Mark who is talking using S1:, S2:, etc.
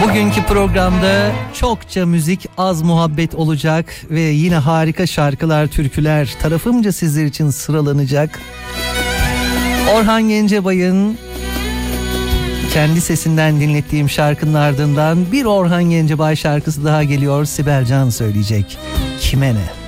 S1: Bugünkü programda çokça müzik, az muhabbet olacak ve yine harika şarkılar, türküler tarafımca sizler için sıralanacak. Orhan Gencebay'ın kendi sesinden dinlettiğim şarkının ardından bir Orhan Gencebay şarkısı daha geliyor. Sibel Can söyleyecek. Kime ne?